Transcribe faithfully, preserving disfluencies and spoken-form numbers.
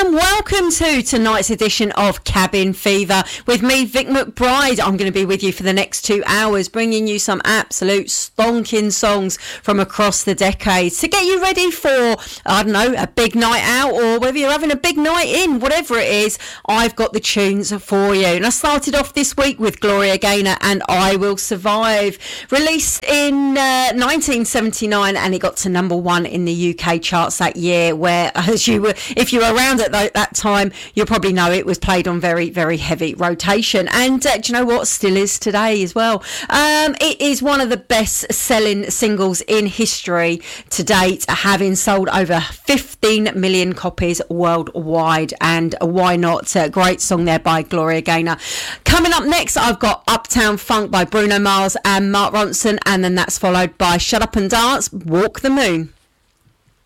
and welcome to tonight's edition of Cabin Fever with me, Vic McBride. I'm going to be with you for the next two hours, bringing you some absolute stonking songs from across the decades to get you ready for, I don't know, a big night out, or whether you're having a big night in, whatever it is, I've got the tunes for you. And I started off this week with Gloria Gaynor and I Will Survive, released in uh, nineteen seventy-nine, and it got to number one in the U K charts that year, where, as you were, if you were around at th- that time, you'll probably know it was played on very, very heavy rotation. And uh, do you know what? Still is today as well. Um, it is one of the best-selling singles in history to date, having sold over fifteen million copies worldwide. And why not? A great song there by Gloria Gaynor. Coming up next, I've got Uptown Funk by Bruno Mars and Mark Ronson, and then that's followed by Shut Up and Dance, Walk the Moon.